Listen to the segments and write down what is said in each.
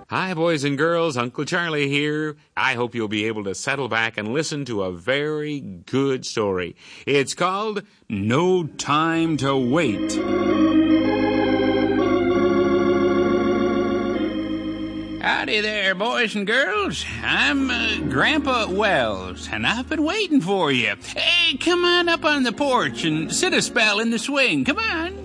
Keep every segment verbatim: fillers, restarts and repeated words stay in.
Hi, boys and girls. Uncle Charlie here. I hope you'll be able to settle back and listen to a very good story. It's called No Time to Wait. Howdy there, boys and girls. I'm uh, Grandpa Wells, and I've been waiting for you. Hey, come on up on the porch and sit a spell in the swing. Come on.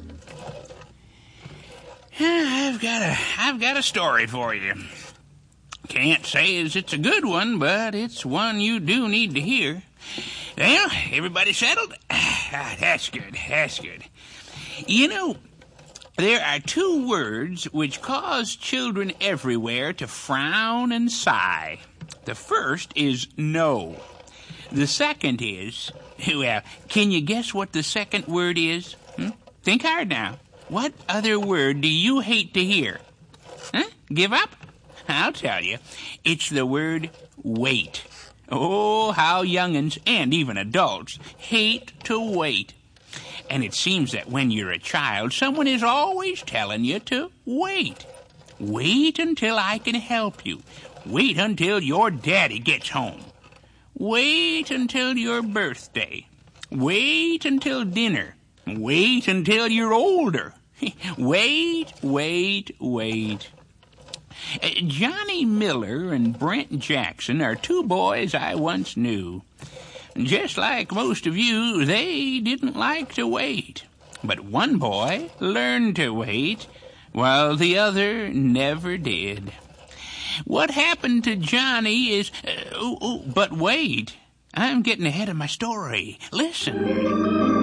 I've got a, I've got a story for you. Can't say as it's a good one, but it's one you do need to hear. Well, everybody settled? Ah, that's good, that's good. You know, there are two words which cause children everywhere to frown and sigh. The first is no. The second is, well, can you guess what the second word is? Hmm? Think hard now. What other word do you hate to hear? Huh? Give up? I'll tell you. It's the word wait. Oh, how young'uns and even adults hate to wait. And it seems that when you're a child, someone is always telling you to wait. Wait until I can help you. Wait until your daddy gets home. Wait until your birthday. Wait until dinner. Wait until you're older. Wait, wait, wait. Uh, Johnny Miller and Brent Jackson are two boys I once knew. Just like most of you, they didn't like to wait. But one boy learned to wait, while the other never did. What happened to Johnny is... Uh, oh, oh, but wait, I'm getting ahead of my story. Listen.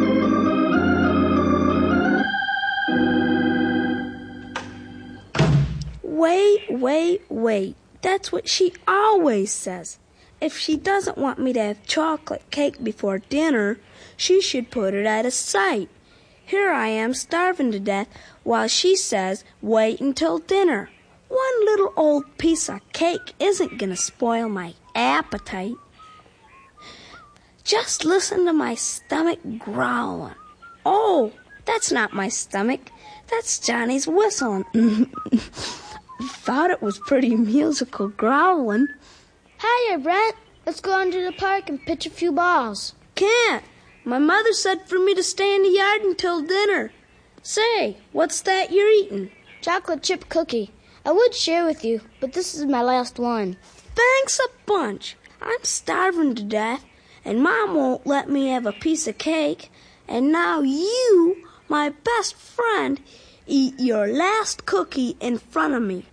Wait, wait, wait. That's what she always says. If she doesn't want me to have chocolate cake before dinner, she should put it out of sight. Here I am starving to death while she says wait until dinner. One little old piece of cake isn't going to spoil my appetite. Just listen to my stomach growling. Oh, that's not my stomach. That's Johnny's whistling. Thought it was pretty musical growling. Hiya, Brent. Let's go into the park and pitch a few balls. Can't. My mother said for me to stay in the yard until dinner. Say, what's that you're eating? Chocolate chip cookie. I would share with you, but this is my last one. Thanks a bunch. I'm starving to death, and Mom won't let me have a piece of cake. And now you, my best friend, eat your last cookie in front of me.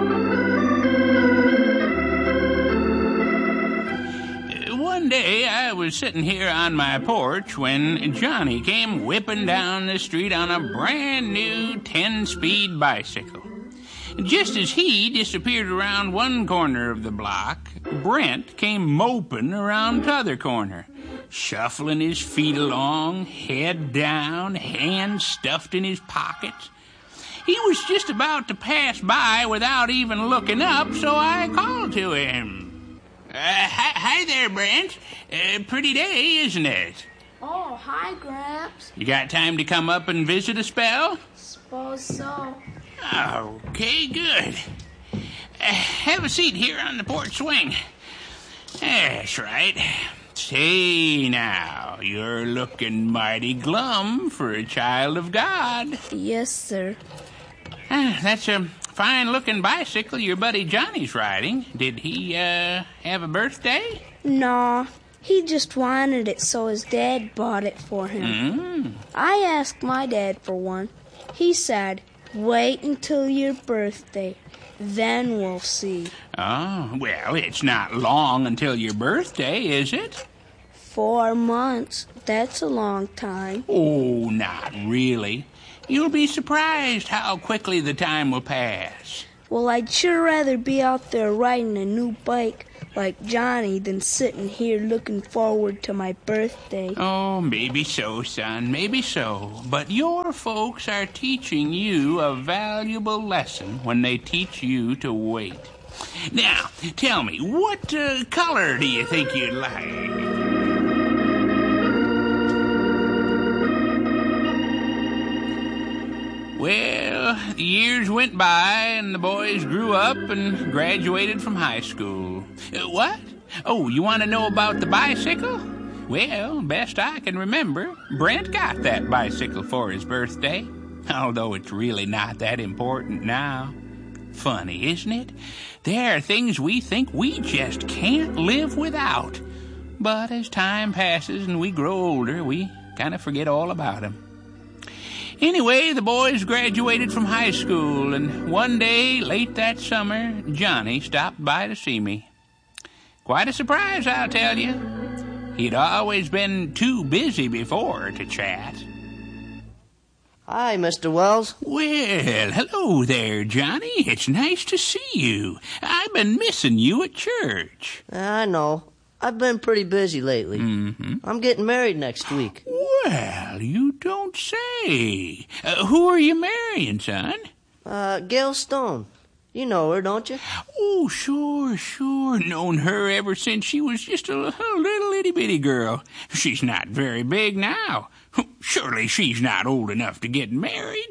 One day I was sitting here on my porch when Johnny came whipping down the street on a brand new ten-speed bicycle. Just as he disappeared around one corner of the block, Brent came moping around t'other corner, shuffling his feet along, head down, hands stuffed in his pockets. He was just about to pass by without even looking up, so I called to him. Uh, hi, hi there, Brent. Uh, pretty day, isn't it? Oh, hi, Gramps. You got time to come up and visit a spell? Suppose so. Okay, good. Uh, have a seat here on the porch swing. That's right. Say now, you're looking mighty glum for a child of God. Yes, sir. Uh, that's a fine-looking bicycle your buddy Johnny's riding. Did he, uh, have a birthday? No, he just wanted it, so his dad bought it for him. Mm. I asked my dad for one. He said, wait until your birthday, then we'll see. Oh, well, it's not long until your birthday, is it? Four months. That's a long time. Oh, not really. You'll be surprised how quickly the time will pass. Well, I'd sure rather be out there riding a new bike like Johnny than sitting here looking forward to my birthday. Oh, maybe so, son, maybe so. But your folks are teaching you a valuable lesson when they teach you to wait. Now, tell me, what uh, color do you think you'd like? Well, Well, the years went by, and the boys grew up and graduated from high school. Uh, what? Oh, you want to know about the bicycle? Well, best I can remember, Brent got that bicycle for his birthday, although it's really not that important now. Funny, isn't it? There are things we think we just can't live without. But as time passes and we grow older, we kind of forget all about them. Anyway, the boys graduated from high school, and one day, late that summer, Johnny stopped by to see me. Quite a surprise, I'll tell you. He'd always been too busy before to chat. Hi, Mister Wells. Well, hello there, Johnny. It's nice to see you. I've been missing you at church. I know. I've been pretty busy lately. Mm-hmm. I'm getting married next week. Well, you don't say. Uh, who are you marrying, son? Uh, Gail Stone. You know her, don't you? Oh, sure, sure. Known her ever since she was just a, a little itty-bitty girl. She's not very big now. Surely she's not old enough to get married.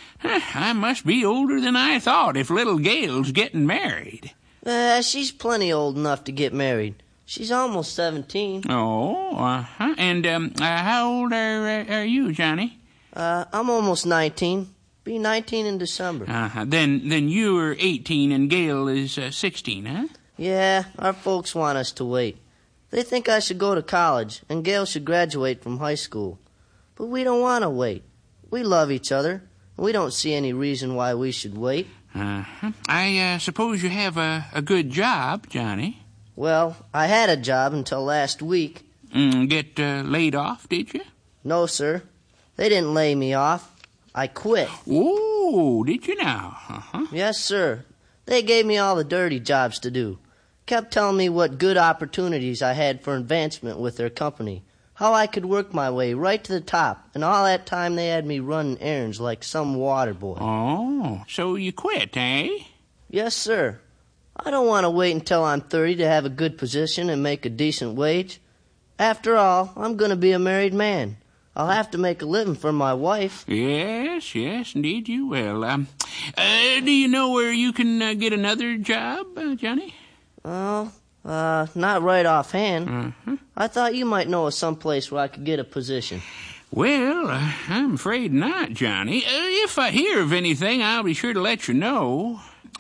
I must be older than I thought if little Gail's getting married. Uh, she's plenty old enough to get married. She's almost seventeen. Oh, uh-huh. And um, uh, how old are, uh, are you, Johnny? Uh, I'm almost nineteen. Be nineteen in December. Uh-huh. Then then you are eighteen and Gail is uh, sixteen, huh? Yeah, our folks want us to wait. They think I should go to college and Gail should graduate from high school. But we don't want to wait. We love each other, and we don't see any reason why we should wait. Uh-huh. I uh, suppose you have a, a good job, Johnny. Well, I had a job until last week. Mm, get uh, laid off, did you? No, sir. They didn't lay me off. I quit. Oh, did you now? Uh-huh. Yes, sir. They gave me all the dirty jobs to do. Kept telling me what good opportunities I had for advancement with their company. How I could work my way right to the top. And all that time they had me running errands like some water boy. Oh, so you quit, eh? Yes, sir. I don't want to wait until I'm thirty to have a good position and make a decent wage. After all, I'm going to be a married man. I'll have to make a living for my wife. Yes, yes, indeed you will. Um, uh, do you know where you can uh, get another job, uh, Johnny? Oh, uh, not right offhand. Uh-huh. I thought you might know of some place where I could get a position. Well, uh, I'm afraid not, Johnny. Uh, if I hear of anything, I'll be sure to let you know.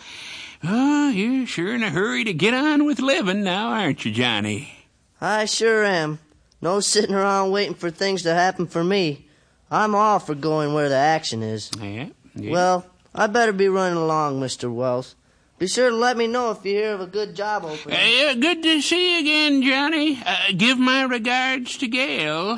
Oh, you're sure in a hurry to get on with living now, aren't you, Johnny? I sure am. No sitting around waiting for things to happen for me. I'm all for going where the action is. Yeah, yeah. Well, I better be running along, Mister Wells. Be sure to let me know if you hear of a good job opening. Uh, yeah, good to see you again, Johnny. Uh, give my regards to Gail.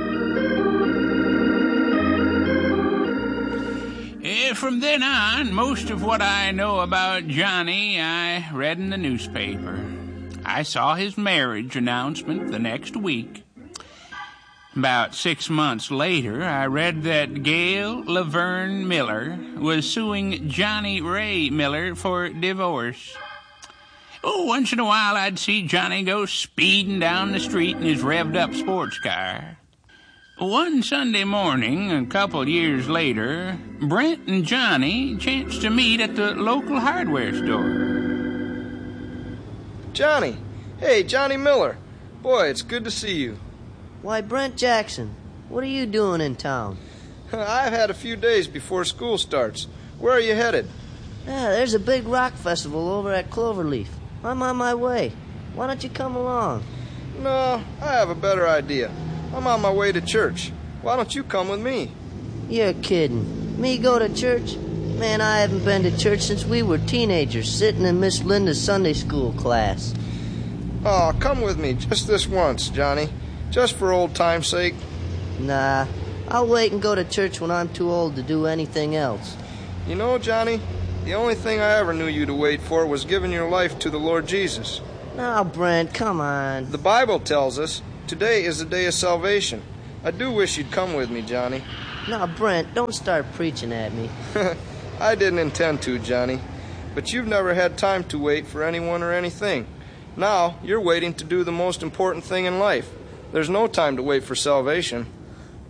Uh, from then on, most of what I know about Johnny I read in the newspaper. I saw his marriage announcement the next week. About six months later, I read that Gail Laverne Miller was suing Johnny Ray Miller for divorce. Oh, once in a while I'd see Johnny go speeding down the street in his revved-up sports car. One Sunday morning, a couple years later, Brent and Johnny chanced to meet at the local hardware store. Johnny. Hey, Johnny Miller. Boy, it's good to see you. Why, Brent Jackson, what are you doing in town? I've had a few days before school starts. Where are you headed? Yeah, there's a big rock festival over at Cloverleaf. I'm on my way. Why don't you come along? No, I have a better idea. I'm on my way to church. Why don't you come with me? You're kidding. Me go to church? Man, I haven't been to church since we were teenagers, sitting in Miss Linda's Sunday school class. Oh, come with me just this once, Johnny. Just for old time's sake. Nah, I'll wait and go to church when I'm too old to do anything else. You know, Johnny, the only thing I ever knew you to wait for was giving your life to the Lord Jesus. Now, Brent, come on. The Bible tells us today is the day of salvation. I do wish you'd come with me, Johnny. Now, Brent, don't start preaching at me. I didn't intend to, Johnny. But you've never had time to wait for anyone or anything. Now, you're waiting to do the most important thing in life. There's no time to wait for salvation.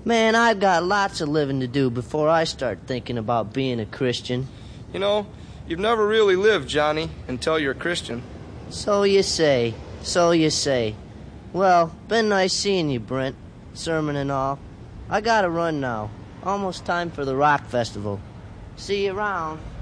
Man, I've got lots of living to do before I start thinking about being a Christian. You know, you've never really lived, Johnny, until you're a Christian. So you say, so you say. Well, been nice seeing you, Brent, sermon and all. I gotta run now. Almost time for the rock festival. See you around.